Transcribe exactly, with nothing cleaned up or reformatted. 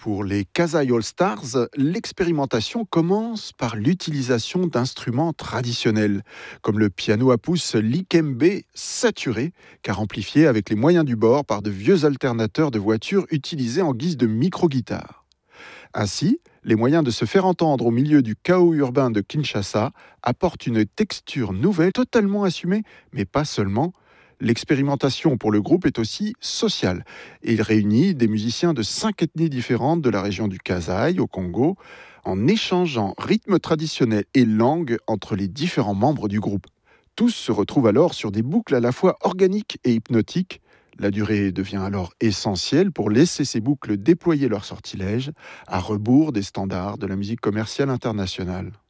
Pour les Kasai All Stars, l'expérimentation commence par l'utilisation d'instruments traditionnels, comme le piano à pouce Likembe saturé, car amplifié avec les moyens du bord par de vieux alternateurs de voitures utilisés en guise de micro-guitare. Ainsi, les moyens de se faire entendre au milieu du chaos urbain de Kinshasa apportent une texture nouvelle totalement assumée, mais pas seulement. L'expérimentation pour le groupe est aussi sociale. Il réunit des musiciens de cinq ethnies différentes de la région du Kasaï au Congo, en échangeant rythmes traditionnels et langues entre les différents membres du groupe. Tous se retrouvent alors sur des boucles à la fois organiques et hypnotiques. La durée devient alors essentielle pour laisser ces boucles déployer leur sortilège à rebours des standards de la musique commerciale internationale.